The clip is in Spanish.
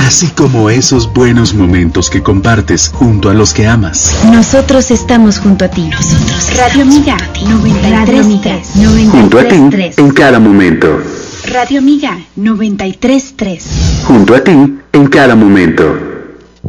así como esos buenos momentos que compartes junto a los que amas. Nosotros estamos junto a ti. Radio Amiga 93.3. Junto a ti en cada momento. Radio Amiga 93.3. Junto a ti en cada momento.